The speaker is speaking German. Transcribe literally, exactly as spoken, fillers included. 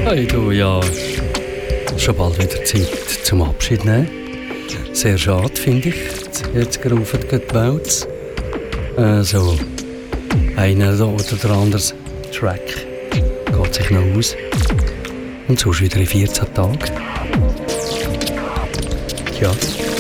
Hey du, ja, schon bald wieder Zeit zum Abschied nehmen. Sehr schade, finde ich. Jetzt gerufen geht die Welt. Äh, so, einer oder der andere Track geht sich noch aus. Und sonst wieder in vierzehn Tagen. Ja.